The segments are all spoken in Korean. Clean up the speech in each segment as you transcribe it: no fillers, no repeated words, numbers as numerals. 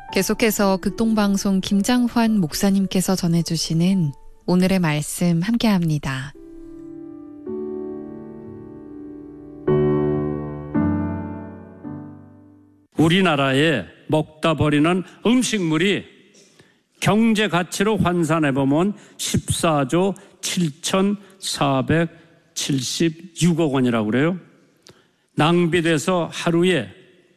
계속해서 극동방송 김장환 목사님께서 전해주시는 오늘의 말씀 함께합니다. 우리나라에 먹다 버리는 음식물이 경제 가치로 환산해보면 14조 7,476억 원이라고 그래요. 낭비돼서 하루에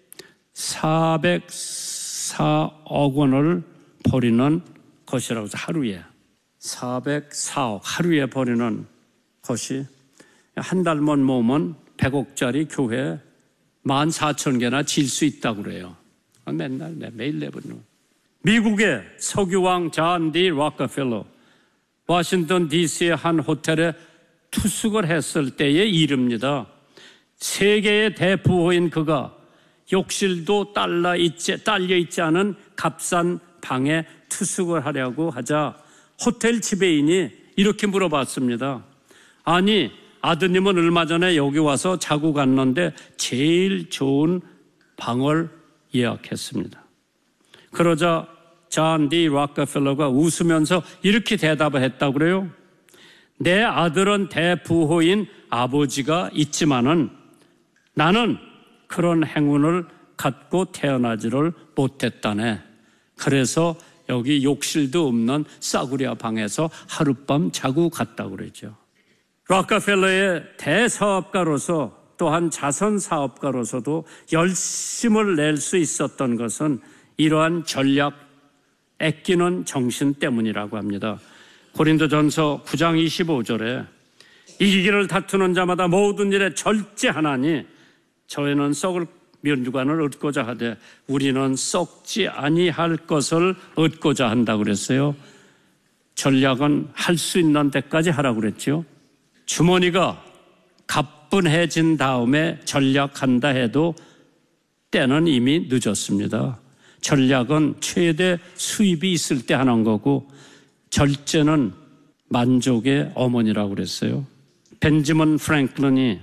404억 원을 버리는 것이라고 해서 하루에 404억 하루에 버리는 것이 한 달만 모으면 100억짜리 교회 14,000개나 질 수 있다고 그래요. 맨날 매일 내보는. 미국의 석유왕 존 D. 록펠러 워싱턴 DC의 한 호텔에 투숙을 했을 때의 일입니다. 세계의 대부호인 그가 욕실도 딸려 있지 않은 값싼 방에 투숙을 하려고 하자 호텔 지배인이 이렇게 물어봤습니다. 아니, 아드님은 얼마 전에 여기 와서 자고 갔는데 제일 좋은 방을 예약했습니다. 그러자 존 D. 록펠러가 웃으면서 이렇게 대답을 했다고 그래요. 내 아들은 대부호인 아버지가 있지만은 나는 그런 행운을 갖고 태어나지를 못했다네. 그래서 여기 욕실도 없는 싸구려 방에서 하룻밤 자고 갔다고 그러죠. 록펠러의 대사업가로서 또한 자선사업가로서도 열심을 낼 수 있었던 것은 이러한 전략, 아끼는 정신 때문이라고 합니다. 고린도전서 9장 25절에 이기기를 다투는 자마다 모든 일에 절제하나니 저희는 썩을 면류관을 얻고자 하되 우리는 썩지 아니할 것을 얻고자 한다고 그랬어요. 전략은 할 수 있는 데까지 하라고 그랬죠. 주머니가 가뿐해진 다음에 전략한다 해도 때는 이미 늦었습니다. 전략은 최대 수입이 있을 때 하는 거고 절제는 만족의 어머니라고 그랬어요. 벤저민 프랭클린이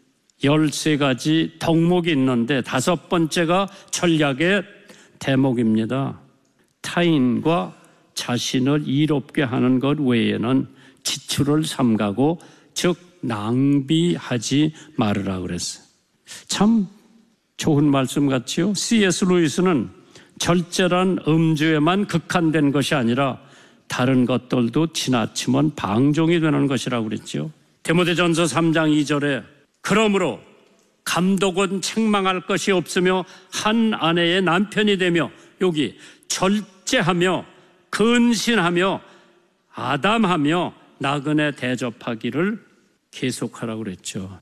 13가지 덕목이 있는데 5번째가 전략의 대목입니다. 타인과 자신을 이롭게 하는 것 외에는 지출을 삼가고 즉 낭비하지 말으라 그랬어요. 참 좋은 말씀 같지요. C.S. 루이스는 절제란 음주에만 극한된 것이 아니라 다른 것들도 지나치면 방종이 되는 것이라고 그랬죠. 디모데전서 3장 2절에 그러므로 감독은 책망할 것이 없으며 한 아내의 남편이 되며 여기 절제하며 근신하며 아담하며 나그네 대접하기를 계속하라고 그랬죠.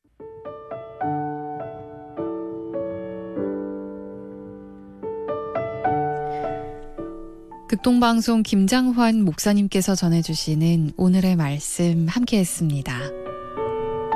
극동방송 김장환 목사님께서 전해주시는 오늘의 말씀 함께했습니다.